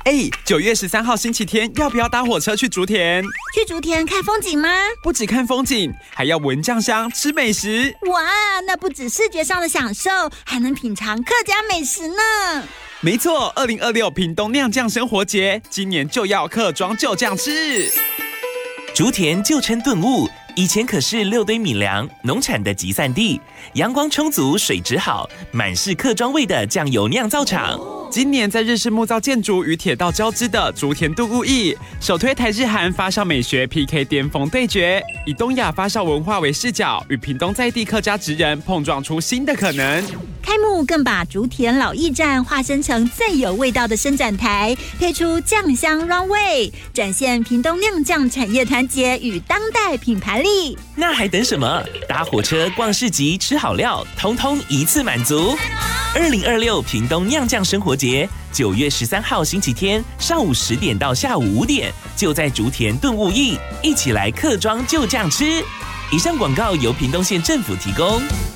9月13号星期天，要不要搭火车去竹田？ 去竹田看风景吗？ 不只看风景，还要闻酱香、吃美食。 哇，那不止视觉上的享受，还能品尝客家美食呢。 没错，2026屏东酿酱生活节，今年就要客庄就酱吃。 竹田旧称顿悟，以前可是6堆米粮农产的集散地，阳光充足，水质好，满是客庄味的酱油酿造厂。 今年在日式木造建筑与铁道交织的竹田度悟驿，首推台日韩发酵美学 PK 巅峰对决，以东亚发酵文化为视角，与屏东在地客家职人碰撞出新的可能。 开幕更把竹田老驿站化身成最有味道的伸展台，推出酱香 Runway， 展现屏东酿酱产业团结与当代品牌力。 那还等什么？搭火车、逛市集、吃好料，通通一次满足。2026屏东酿酱生活节，9月13号星期天上午10点到下午5点，就在竹田顿悟驿，一起来客庄就酱吃。以上广告由屏东县政府提供。